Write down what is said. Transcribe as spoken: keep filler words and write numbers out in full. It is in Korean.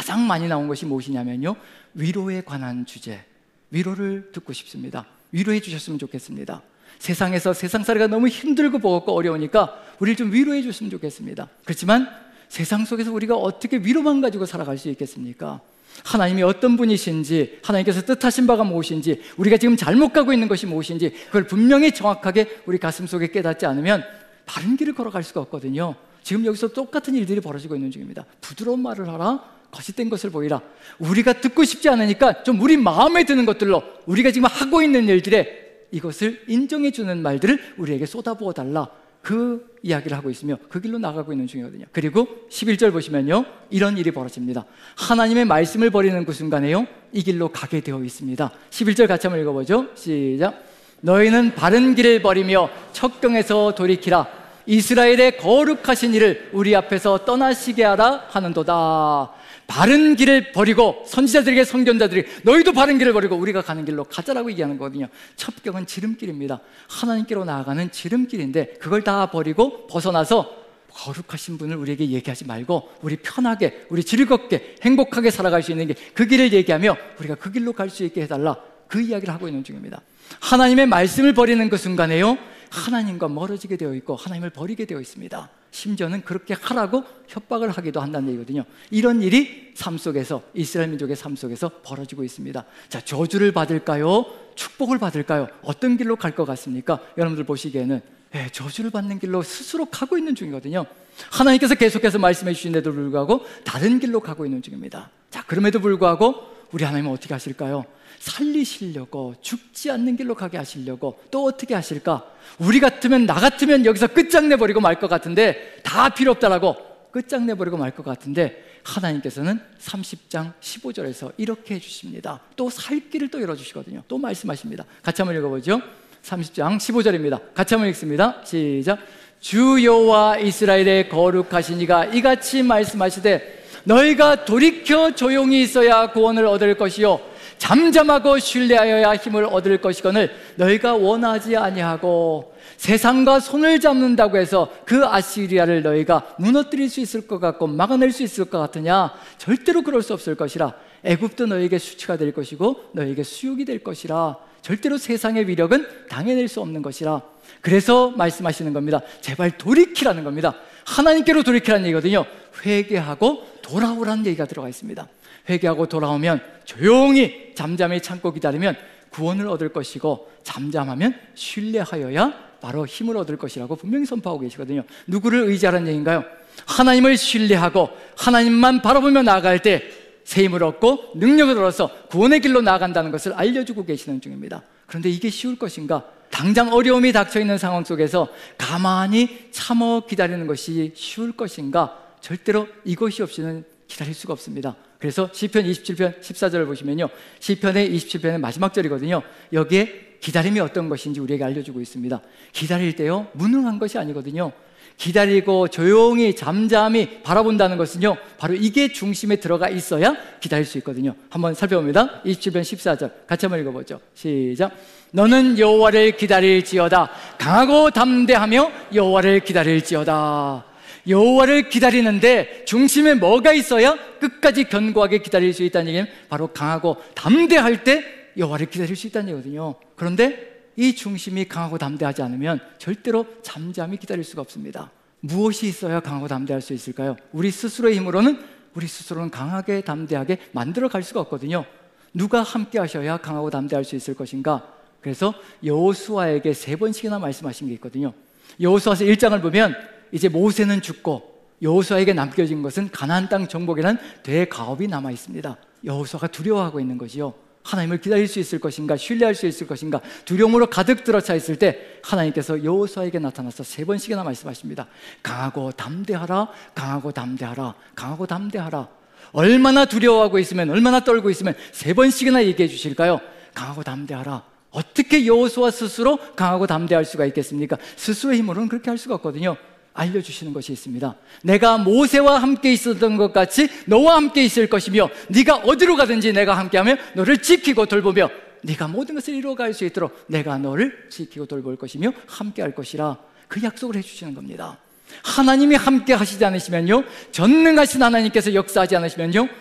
가장 많이 나온 것이 무엇이냐면요, 위로에 관한 주제, 위로를 듣고 싶습니다. 위로해 주셨으면 좋겠습니다. 세상에서 세상살이가 너무 힘들고 버겁고 어려우니까 우리를 좀 위로해 줬으면 좋겠습니다. 그렇지만 세상 속에서 우리가 어떻게 위로만 가지고 살아갈 수 있겠습니까? 하나님이 어떤 분이신지, 하나님께서 뜻하신 바가 무엇인지, 우리가 지금 잘못 가고 있는 것이 무엇인지 그걸 분명히 정확하게 우리 가슴 속에 깨닫지 않으면 바른 길을 걸어갈 수가 없거든요. 지금 여기서 똑같은 일들이 벌어지고 있는 중입니다. 부드러운 말을 하라, 거짓된 것을 보이라. 우리가 듣고 싶지 않으니까 좀 우리 마음에 드는 것들로, 우리가 지금 하고 있는 일들에 이것을 인정해 주는 말들을 우리에게 쏟아부어 달라, 그 이야기를 하고 있으며 그 길로 나가고 있는 중이거든요. 그리고 십일 절 보시면요, 이런 일이 벌어집니다. 하나님의 말씀을 버리는 그 순간에요, 이 길로 가게 되어 있습니다. 십일 절 같이 한번 읽어보죠. 시작. 너희는 바른 길을 버리며 척경에서 돌이키라. 이스라엘의 거룩하신 이를 우리 앞에서 떠나시게 하라 하는도다. 바른 길을 버리고, 선지자들에게, 선견자들이 너희도 바른 길을 버리고 우리가 가는 길로 가자라고 얘기하는 거거든요. 첩경은 지름길입니다. 하나님께로 나아가는 지름길인데 그걸 다 버리고 벗어나서 거룩하신 분을 우리에게 얘기하지 말고 우리 편하게, 우리 즐겁게, 행복하게 살아갈 수 있는 게 그 길을 얘기하며 우리가 그 길로 갈 수 있게 해달라, 그 이야기를 하고 있는 중입니다. 하나님의 말씀을 버리는 그 순간에요, 하나님과 멀어지게 되어 있고 하나님을 버리게 되어 있습니다. 심지어는 그렇게 하라고 협박을 하기도 한다는 얘기거든요. 이런 일이 삶 속에서, 이스라엘 민족의 삶 속에서 벌어지고 있습니다. 자, 저주를 받을까요? 축복을 받을까요? 어떤 길로 갈 것 같습니까? 여러분들 보시기에는 네, 저주를 받는 길로 스스로 가고 있는 중이거든요. 하나님께서 계속해서 말씀해 주신데도 불구하고 다른 길로 가고 있는 중입니다. 자, 그럼에도 불구하고 우리 하나님은 어떻게 하실까요? 살리시려고, 죽지 않는 길로 가게 하시려고 또 어떻게 하실까? 우리 같으면, 나 같으면 여기서 끝장내버리고 말 것 같은데, 다 필요 없다라고 끝장내버리고 말 것 같은데, 하나님께서는 삼십 장 십오 절에서 이렇게 해주십니다. 또 살 길을 또 열어주시거든요. 또 말씀하십니다. 같이 한번 읽어보죠. 삼십 장 십오 절입니다. 같이 한번 읽습니다. 시작. 주 여호와 이스라엘의 거룩하신 이가 이같이 말씀하시되 너희가 돌이켜 조용히 있어야 구원을 얻을 것이요 잠잠하고 신뢰하여야 힘을 얻을 것이거늘 너희가 원하지 아니하고 세상과 손을 잡는다고 해서 그 아시리아를 너희가 무너뜨릴 수 있을 것 같고 막아낼 수 있을 것 같으냐? 절대로 그럴 수 없을 것이라. 애굽도 너희에게 수치가 될 것이고 너희에게 수욕이 될 것이라. 절대로 세상의 위력은 당해낼 수 없는 것이라. 그래서 말씀하시는 겁니다. 제발 돌이키라는 겁니다. 하나님께로 돌이키라는 얘기거든요. 회개하고 돌아오라는 얘기가 들어가 있습니다. 회개하고 돌아오면, 조용히 잠잠히 참고 기다리면 구원을 얻을 것이고, 잠잠하면 신뢰하여야 바로 힘을 얻을 것이라고 분명히 선포하고 계시거든요. 누구를 의지하라는 얘기인가요? 하나님을 신뢰하고 하나님만 바라보며 나아갈 때 새 힘을 얻고 능력을 얻어서 구원의 길로 나아간다는 것을 알려주고 계시는 중입니다. 그런데 이게 쉬울 것인가? 당장 어려움이 닥쳐있는 상황 속에서 가만히 참어 기다리는 것이 쉬울 것인가? 절대로 이것이 없이는 기다릴 수가 없습니다. 그래서 시편 이십칠 편 십사 절을 보시면요, 시편의 이십칠 편의 마지막 절이거든요. 여기에 기다림이 어떤 것인지 우리에게 알려주고 있습니다. 기다릴 때요, 무능한 것이 아니거든요. 기다리고 조용히 잠잠히 바라본다는 것은요, 바로 이게 중심에 들어가 있어야 기다릴 수 있거든요. 한번 살펴봅니다. 이십칠 편 십사 절 같이 한번 읽어보죠. 시작. 너는 여호와를 기다릴지어다. 강하고 담대하며 여호와를 기다릴지어다. 여호와를 기다리는데 중심에 뭐가 있어야 끝까지 견고하게 기다릴 수 있다는 얘기는 바로 강하고 담대할 때 여호와를 기다릴 수 있다는 얘기거든요. 그런데 이 중심이 강하고 담대하지 않으면 절대로 잠잠히 기다릴 수가 없습니다. 무엇이 있어야 강하고 담대할 수 있을까요? 우리 스스로의 힘으로는 우리 스스로는 강하게 담대하게 만들어 갈 수가 없거든요. 누가 함께 하셔야 강하고 담대할 수 있을 것인가? 그래서 여호수아에게 세 번씩이나 말씀하신 게 있거든요. 여호수아서 일 장을 보면 이제 모세는 죽고 여호수아에게 남겨진 것은 가나안 땅 정복이라는 대가업이 남아 있습니다. 여호수아가 두려워하고 있는 것이요, 하나님을 기다릴 수 있을 것인가, 신뢰할 수 있을 것인가, 두려움으로 가득 들어차 있을 때 하나님께서 여호수아에게 나타나서 세 번씩이나 말씀하십니다. 강하고 담대하라, 강하고 담대하라, 강하고 담대하라. 얼마나 두려워하고 있으면, 얼마나 떨고 있으면 세 번씩이나 얘기해 주실까요? 강하고 담대하라. 어떻게 여호수아 스스로 강하고 담대할 수가 있겠습니까? 스스로의 힘으로는 그렇게 할 수가 없거든요. 알려주시는 것이 있습니다. 내가 모세와 함께 있었던 것 같이 너와 함께 있을 것이며, 네가 어디로 가든지 내가 함께하며 너를 지키고 돌보며 네가 모든 것을 이루어갈 수 있도록 내가 너를 지키고 돌볼 것이며 함께할 것이라. 그 약속을 해주시는 겁니다. 하나님이 함께 하시지 않으시면요, 전능하신 하나님께서 역사하지 않으시면요,